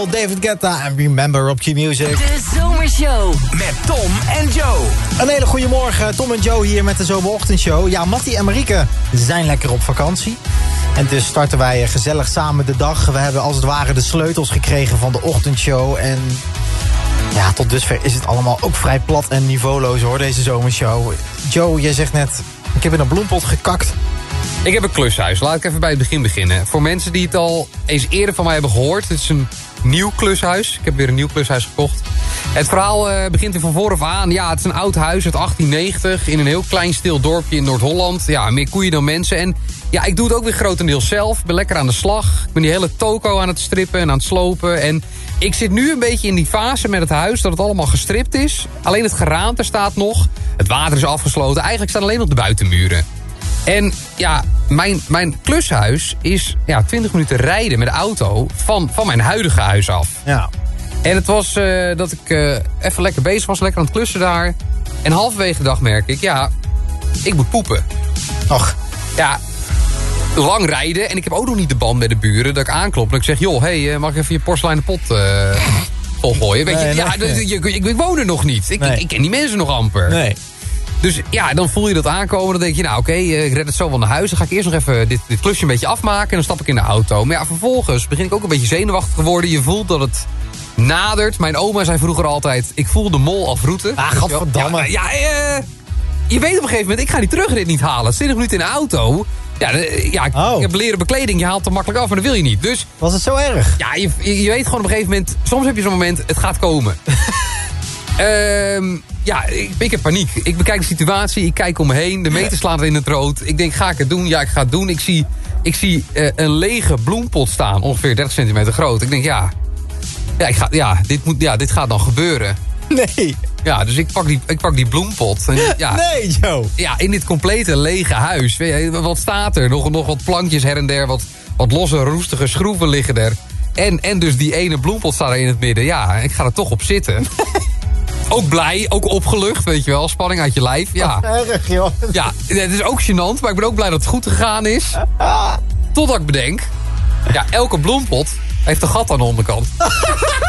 David Guetta en Remember op Q-Music. De Zomershow met Tom en Joe. Een hele goede morgen, Tom en Joe hier met de Zomerochtendshow. Ja, Mattie en Marieke zijn lekker op vakantie. En dus starten wij gezellig samen de dag. We hebben als het ware de sleutels gekregen van de ochtendshow. En ja, tot dusver is het allemaal ook vrij plat en niveauloos hoor, deze Zomershow. Joe, jij zegt net, ik heb in een bloempot gekakt. Ik heb een klushuis. Laat ik even bij het begin beginnen. Voor mensen die het al eens eerder van mij hebben gehoord. Het is een nieuw klushuis. Ik heb weer een nieuw klushuis gekocht. Het verhaal begint er van vooraf aan. Ja, het is een oud huis uit 1890. In een heel klein stil dorpje in Noord-Holland. Ja, meer koeien dan mensen. En ja, ik doe het ook weer grotendeels zelf. Ik ben lekker aan de slag. Ik ben die hele toko aan het strippen en aan het slopen. En ik zit nu een beetje in die fase met het huis dat het allemaal gestript is. Alleen het geraamte staat nog. Het water is afgesloten. Eigenlijk staan alleen nog de buitenmuren. En ja, mijn klushuis is 20 minuten rijden met de auto van mijn huidige huis af. Ja. En het was dat ik even lekker bezig was, lekker aan het klussen daar. En halverwege de dag merk ik, ik moet poepen. Och. Ja, lang rijden en ik heb ook nog niet de band met de buren. Dat ik aanklop en ik zeg, joh, mag ik even je porseleinen pot volgooien? Weet je, ik woon er nog niet. Ik ken die mensen nog amper. Nee. Dus ja, dan voel je dat aankomen. Dan denk je, oké, ik red het zo wel naar huis. Dan ga ik eerst nog even dit klusje een beetje afmaken. En dan stap ik in de auto. Maar ja, vervolgens begin ik ook een beetje zenuwachtig te worden. Je voelt dat het nadert. Mijn oma zei vroeger altijd, ik voel de mol afroeten. Ah, godverdamme. Je weet op een gegeven moment, ik ga die terugrit niet halen. 20 minuten in de auto. Ik heb leren bekleding. Je haalt het er makkelijk af, maar dat wil je niet. Dus was het zo erg? Ja, je weet gewoon op een gegeven moment, soms heb je zo'n moment, het gaat komen. Ik heb paniek. Ik bekijk de situatie, ik kijk om me heen. De meter slaat in het rood. Ik denk, ga ik het doen? Ja, ik ga het doen. Ik zie een lege bloempot staan, ongeveer 30 centimeter groot. Ik denk, dit gaat dan gebeuren. Nee. Ja, dus ik pak die bloempot. En, nee, Joe. Ja, in dit complete lege huis. Wat staat er? Nog wat plankjes her en der. Wat losse, roestige schroeven liggen er. En dus die ene bloempot staat er in het midden. Ja, ik ga er toch op zitten. Ook blij, ook opgelucht, weet je wel. Spanning uit je lijf, ja. Erg, joh. Ja, het is ook gênant, maar ik ben ook blij dat het goed gegaan is. Totdat ik bedenk, elke bloempot heeft een gat aan de onderkant.